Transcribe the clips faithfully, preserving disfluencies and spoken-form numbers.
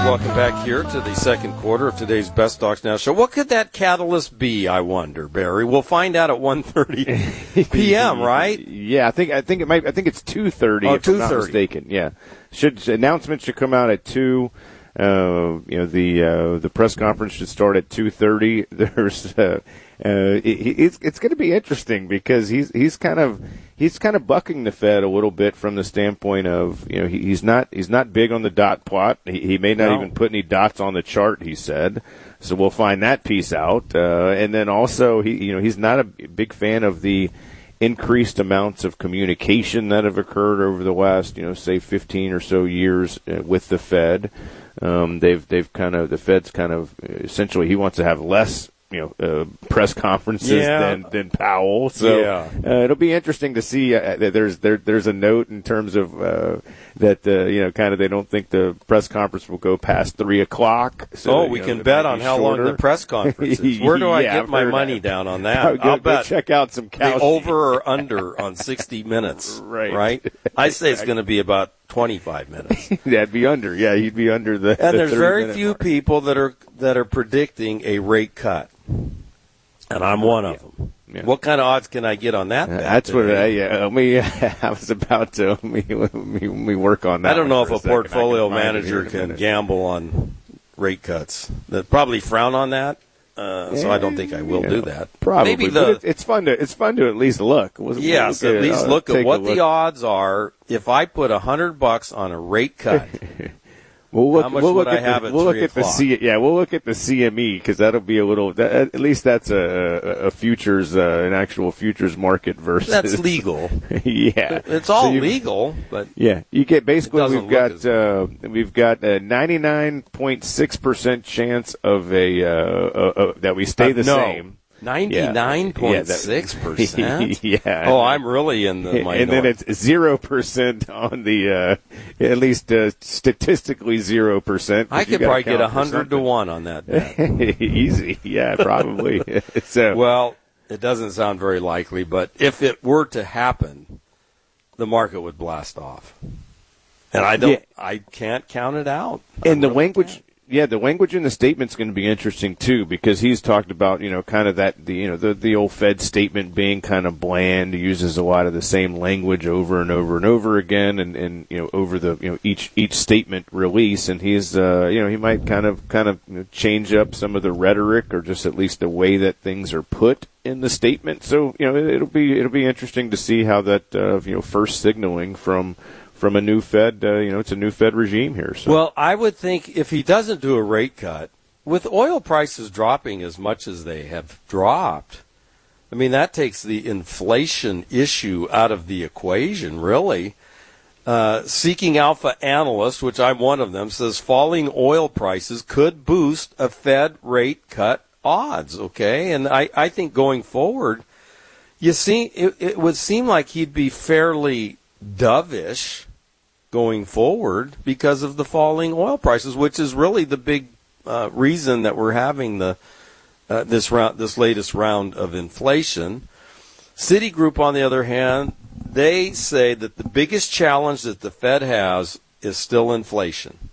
welcome back here to the second quarter of today's Best Stocks Now show. What could that catalyst be, I wonder, Barry? We'll find out at one thirty p.m., right? Yeah, I think I think it might I think it's two thirty oh, if I'm not mistaken. Yeah. Should announcement should come out at two. Uh, you know, the uh, the press conference should start at two thirty. There's uh, uh, it, it's it's going to be interesting because he's he's kind of he's kind of bucking the Fed a little bit from the standpoint of, you know, he, he's not he's not big on the dot plot. He, he may not no. even put any dots on the chart, he said. So we'll find that piece out. Uh, and then also he you know he's not a big fan of the increased amounts of communication that have occurred over the last, you know, say fifteen or so years uh, with the Fed. Um, they've they've kind of the Fed's kind of essentially he wants to have less, you know, uh, press conferences yeah. than than Powell. So yeah. uh, it'll be interesting to see uh, that there's there there's a note in terms of uh, that uh, you know kind of they don't think the press conference will go past three o'clock. So, oh, we know, can bet on how shorter. long the press conference is. Where do I yeah, get my money that. down on that? Go, I'll go bet check out some cow the over or under on sixty minutes. Right. Right. I say it's going to be about twenty-five minutes. That'd be under. Yeah, you'd be under the. And the there's very few mark. people that are that are predicting a rate cut, and I'm one of them. Yeah. What kind of odds can I get on that? Uh, that's what I, yeah, let me, I was about to let me, let me, let me work on that. I don't know if a second. portfolio can manager can gamble on rate cuts. They probably frown on that, uh, yeah, so I don't think I will yeah, do that. Probably, Maybe the, but it, it's fun to it's fun to at least look. We'll, yes, we'll at least uh, look at what look. the odds are if I put a hundred bucks on a rate cut. We'll look, How much we'll would look I at have the, at we'll look three at the o'clock? C, yeah, we'll look at the C M E because that'll be a little. That, at least that's a, a, a futures, uh, an actual futures market versus. That's legal. yeah, it's all so you, legal, but yeah, you get basically we've got as uh, we've got a ninety-nine point six percent chance of a uh, uh, uh, that we stay the uh, no. same. Ninety-nine point six percent. Yeah. Oh, I'm really in the minority. And then it's zero percent on the, uh, at least uh, statistically zero percent. I could probably get a hundred to one on that bet. Easy, yeah, probably. So well, it doesn't sound very likely, but if it were to happen, the market would blast off, and I don't, yeah. I can't count it out. And the language. Can't. Yeah, the language in the statement's going to be interesting too, because he's talked about, you know, kind of that, the, you know, the the old Fed statement being kind of bland. He uses a lot of the same language over and over and over again, and, and you know, over the, you know, each each statement release, and he's, uh, you know, he might kind of kind of you know, change up some of the rhetoric, or just at least the way that things are put in the statement. So, you know, it, it'll be it'll be interesting to see how that, uh, you know, first signaling from. From a new Fed, uh, you know, it's a new Fed regime here. So. Well, I would think if he doesn't do a rate cut, with oil prices dropping as much as they have dropped, I mean, that takes the inflation issue out of the equation, really. Uh, Seeking Alpha Analyst, which I'm one of them, says falling oil prices could boost a Fed rate cut odds, okay? And I, I think going forward, you see, it, it would seem like he'd be fairly dovish going forward because of the falling oil prices, which is really the big uh, reason that we're having the uh, this round, this latest round of inflation. Citigroup, on the other hand, they say that the biggest challenge that the Fed has is still inflation,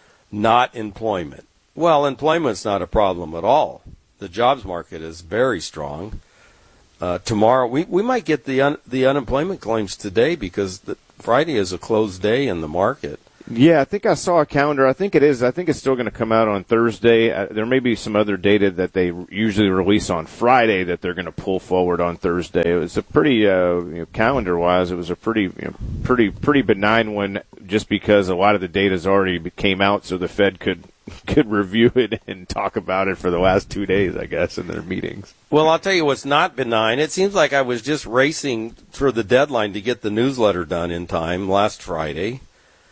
not employment. Well, employment's not a problem at all. The jobs market is very strong. Uh, tomorrow, we, we might get the un, the unemployment claims today because the, Friday is a closed day in the market. Yeah, I think I saw a calendar. I think it is. I think it's still going to come out on Thursday. Uh, there may be some other data that they usually release on Friday that they're going to pull forward on Thursday. It was a pretty, uh, you know, calendar-wise, it was a pretty, you know, pretty, pretty benign one, just because a lot of the data's already came out, so the Fed could could review it and talk about it for the last two days, I guess, in their meetings. Well, I'll tell you what's not benign. It seems like I was just racing for the deadline to get the newsletter done in time last Friday.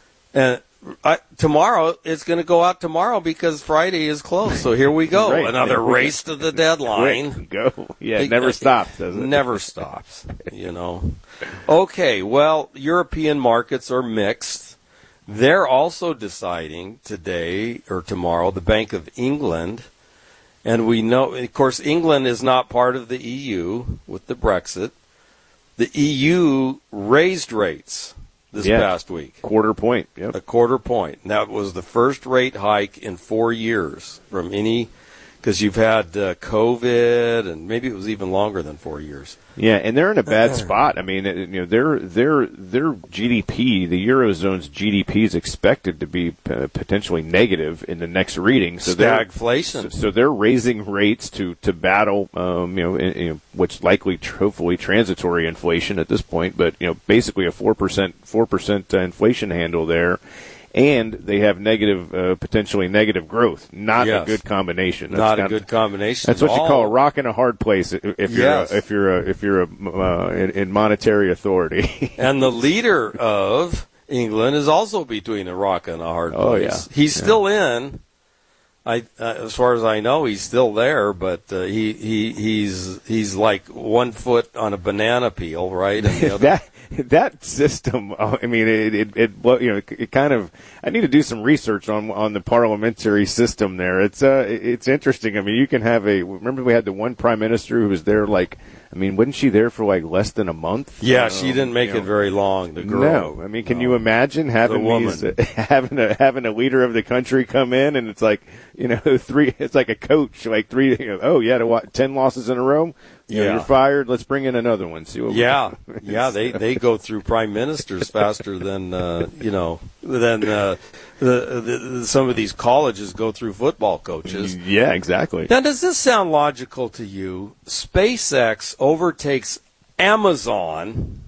And I, tomorrow, it's going to go out tomorrow because Friday is closed. So here we go. Right. Another race to the deadline. Quick, go. Yeah, it never stops, does it? Never stops, you know. Okay, well, European markets are mixed. They're also deciding today or tomorrow, the Bank of England, and we know, of course, England is not part of the E U with the Brexit. The E U raised rates this yeah. past week. Quarter point. Yep. A quarter point. And that was the first rate hike in four years from any, because you've had uh, COVID, and maybe it was even longer than four years. Yeah, and they're in a bad spot. I mean, you know, their their their G D P, the Eurozone's G D P is expected to be uh, potentially negative in the next reading. So stagflation. So, so they're raising rates to to battle, um, you know, in, you know, what's likely, hopefully, transitory inflation at this point. But you know, basically a four percent four percent inflation handle there. And they have negative, uh, potentially negative growth. Not yes. a good combination. That's not a not, good combination. That's what all. you call a rock and a hard place if you're yes. a, if you're a, if you're a, uh, in, in monetary authority. And the leader of England is also between a rock and a hard place. Oh yeah, he's yeah. still in. I, uh, as far as I know, he's still there, but uh, he he he's he's like one foot on a banana peel, right? And the other that that system, I mean, it, it, it, you know, it kind of, I need to do some research on, on the parliamentary system there. It's, uh, it's interesting. I mean, you can have a, remember we had the one prime minister who was there like, I mean, wasn't she there for like less than a month? Yeah, um, she didn't make you know, it very long, the girl. No, I mean, can no. you imagine having the these, uh, having a, having a leader of the country come in and it's like, you know, three, it's like a coach, like three, you know, oh yeah, to what, ten losses in a row? You know, yeah. you're fired. Let's bring in another one. See what yeah, we yeah. They they go through prime ministers faster than uh, you know than uh, the, the some of these colleges go through football coaches. Yeah, exactly. Now, does this sound logical to you? SpaceX overtakes Amazon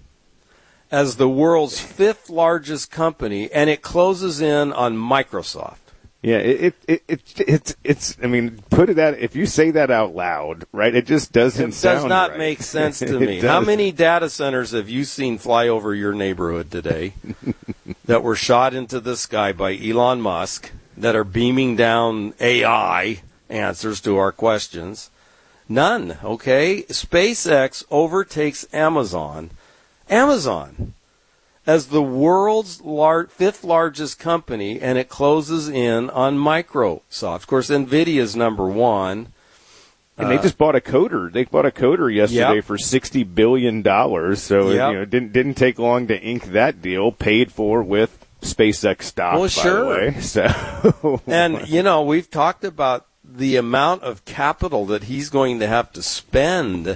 as the world's fifth largest company, and it closes in on Microsoft. Yeah, it, it, it, it, it's, it's, I mean, put it that, if you say that out loud, right, it just doesn't it sound does not right. make sense to me. Does. How many data centers have you seen fly over your neighborhood today that were shot into the sky by Elon Musk that are beaming down A I answers to our questions? None, okay? SpaceX overtakes Amazon. Amazon. As the world's lar- fifth largest company, and it closes in on Microsoft. Of course, NVIDIA's number one. And uh, they just bought a coder. They bought a coder yesterday yep. for sixty billion dollars. So, yep. you know, it didn't, didn't take long to ink that deal, paid for with SpaceX stock, well, by sure. the way. So. And, you know, we've talked about the amount of capital that he's going to have to spend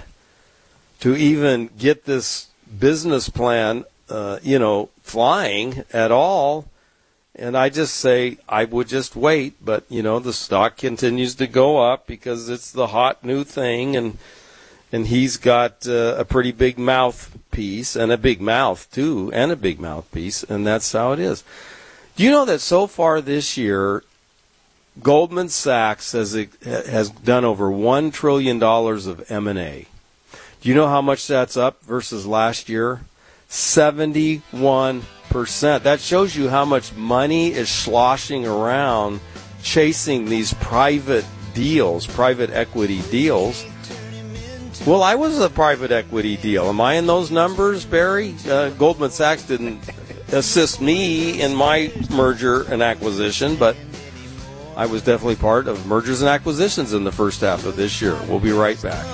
to even get this business plan Uh, you know, flying at all. And I just say I would just wait. But, you know, the stock continues to go up because it's the hot new thing. And and he's got uh, a pretty big mouthpiece and a big mouth, too, and a big mouthpiece. And that's how it is. Do you know that so far this year, Goldman Sachs has, has done over one trillion dollars of M and A? Do you know how much that's up versus last year? seventy-one percent. That shows you how much money is sloshing around chasing these private deals, private equity deals. Well, I was a private equity deal. Am I in those numbers, Barry? Uh, Goldman Sachs didn't assist me in my merger and acquisition, but I was definitely part of mergers and acquisitions in the first half of this year. We'll be right back.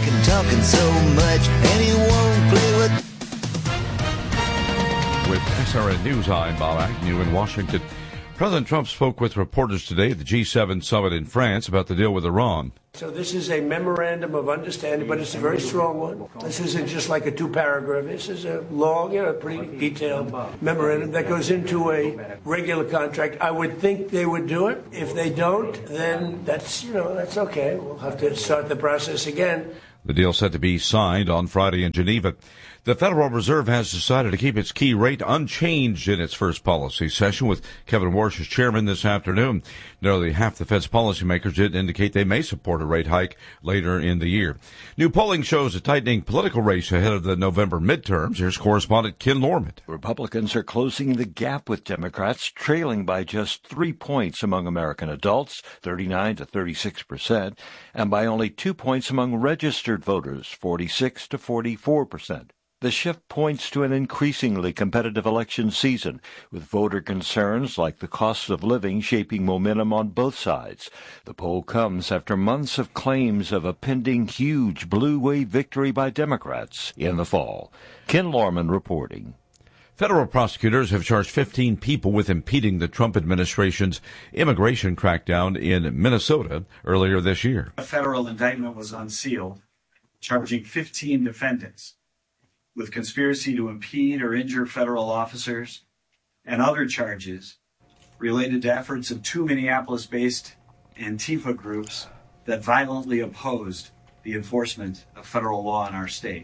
With S R N News, I'm Bob Agnew in Washington. President Trump spoke with reporters today at the G seven summit in France about the deal with Iran. So this is a memorandum of understanding, but it's a very strong one. This isn't just like a two-paragraph. This is a long, you know, pretty detailed memorandum that goes into a regular contract. I would think they would do it. If they don't, then that's, you know, that's okay. We'll have to start the process again. The deal set to be signed on Friday in Geneva. The Federal Reserve has decided to keep its key rate unchanged in its first policy session, with Kevin Warsh as chairman this afternoon. Nearly half the Fed's policymakers did indicate they may support a rate hike later in the year. New polling shows a tightening political race ahead of the November midterms. Here's correspondent Ken Lorman. Republicans are closing the gap with Democrats, trailing by just three points among American adults, thirty-nine to thirty-six percent, and by only two points among registered voters, forty-six to forty-four percent. The shift points to an increasingly competitive election season, with voter concerns like the cost of living shaping momentum on both sides. The poll comes after months of claims of a pending huge blue wave victory by Democrats in the fall. Ken Lorman reporting. Federal prosecutors have charged fifteen people with impeding the Trump administration's immigration crackdown in Minnesota earlier this year. A federal indictment was unsealed, charging fifteen defendants with conspiracy to impede or injure federal officers and other charges related to efforts of two Minneapolis-based Antifa groups that violently opposed the enforcement of federal law in our state.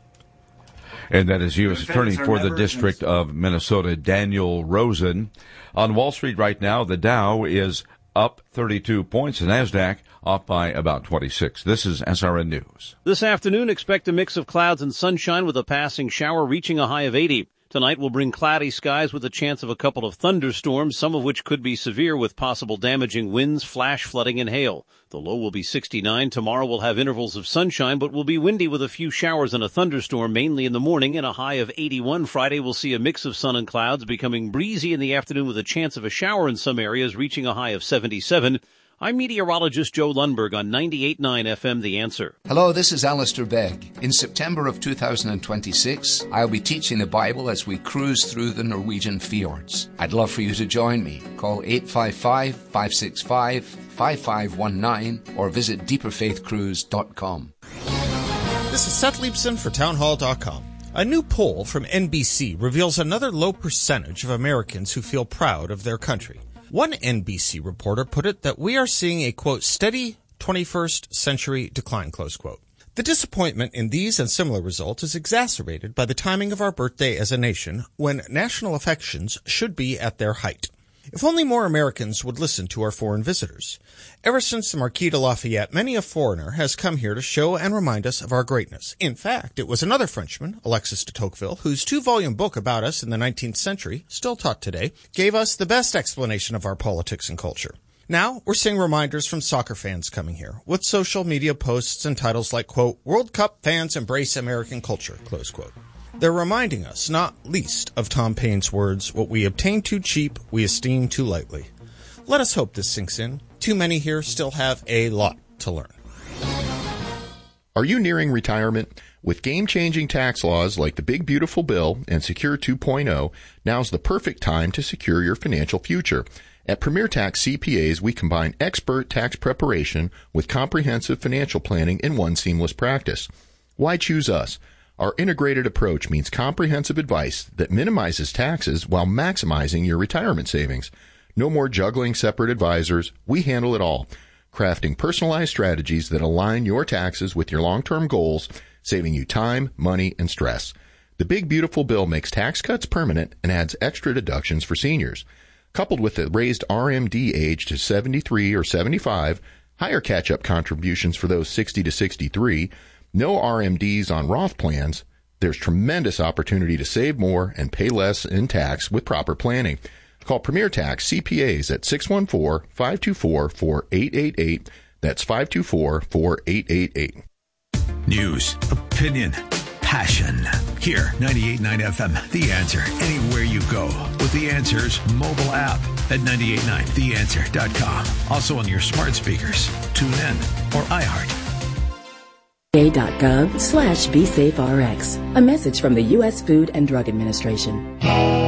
And that is U S Attorney for the District of Minnesota, Daniel Rosen. On Wall Street right now, the Dow is up thirty-two points, the NASDAQ off by about twenty-six. This is S R N News. This afternoon, expect a mix of clouds and sunshine with a passing shower reaching a high of eighty. Tonight will bring cloudy skies with a chance of a couple of thunderstorms, some of which could be severe with possible damaging winds, flash flooding, and hail. The low will be sixty-nine. Tomorrow will have intervals of sunshine, but will be windy with a few showers and a thunderstorm, mainly in the morning, and a high of eighty-one. Friday will see a mix of sun and clouds, becoming breezy in the afternoon with a chance of a shower in some areas, reaching a high of seventy-seven. I'm meteorologist Joe Lundberg on ninety-eight point nine F M, The Answer. Hello, this is Alistair Begg. In September of two thousand twenty-six, I'll be teaching the Bible as we cruise through the Norwegian fjords. I'd love for you to join me. Call eight five five, five six five, five five one nine or visit deeper faith cruise dot com. This is Seth Leibson for town hall dot com. A new poll from N B C reveals another low percentage of Americans who feel proud of their country. One N B C reporter put it that we are seeing a, quote, steady twenty-first century decline, close quote. The disappointment in these and similar results is exacerbated by the timing of our birthday as a nation, when national affections should be at their height. If only more Americans would listen to our foreign visitors. Ever since the Marquis de Lafayette, many a foreigner has come here to show and remind us of our greatness. In fact, it was another Frenchman, Alexis de Tocqueville, whose two-volume book about us in the nineteenth century, still taught today, gave us the best explanation of our politics and culture. Now, we're seeing reminders from soccer fans coming here, with social media posts and titles like, quote, World Cup fans embrace American culture, close quote. They're reminding us, not least, of Tom Paine's words, what we obtain too cheap, we esteem too lightly. Let us hope this sinks in. Too many here still have a lot to learn. Are you nearing retirement? With game-changing tax laws like the Big Beautiful Bill and Secure two point oh, now's the perfect time to secure your financial future. At Premier Tax C P As, we combine expert tax preparation with comprehensive financial planning in one seamless practice. Why choose us? Our integrated approach means comprehensive advice that minimizes taxes while maximizing your retirement savings. No more juggling separate advisors. We handle it all, crafting personalized strategies that align your taxes with your long-term goals, saving you time, money, and stress. The Big Beautiful Bill makes tax cuts permanent and adds extra deductions for seniors. Coupled with the raised R M D age to seventy-three or seventy-five, higher catch-up contributions for those sixty to sixty-three, no R M Ds on Roth plans, there's tremendous opportunity to save more and pay less in tax with proper planning. Call Premier Tax C P As at six one four, five two four, four eight eight eight. That's five two four, four eight eight eight. News, opinion, passion. Here, ninety-eight point nine F M, The Answer. Anywhere you go with The Answer's mobile app at ninety-eight point nine the answer dot com. Also on your smart speakers, TuneIn, or iHeart. A.gov slash BeSafeRx. A message from the U S Food and Drug Administration.